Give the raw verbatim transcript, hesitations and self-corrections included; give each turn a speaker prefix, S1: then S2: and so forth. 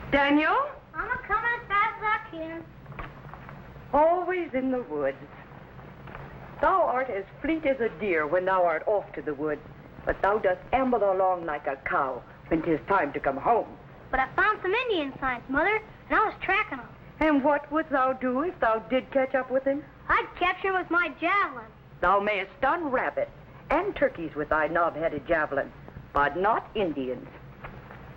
S1: Daniel?
S2: I'm a coming as fast as I can.
S1: Always in the woods. Thou art as fleet as a deer when thou art off to the woods, but thou dost amble along like a cow when 'tis time to come home.
S2: But I found some Indian signs, Mother, and I was tracking them.
S1: And what wouldst thou do if thou did catch up with him?
S2: I'd capture him with my javelin.
S1: Thou mayest stun rabbits and turkeys with thy knob-headed javelin, but not Indians.